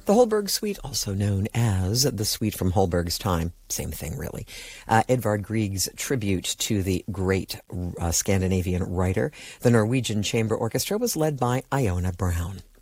The Holberg Suite, also known as the Suite from Holberg's Time, same thing really. Edvard Grieg's tribute to the great Scandinavian writer. The Norwegian Chamber Orchestra was led by Iona Brown.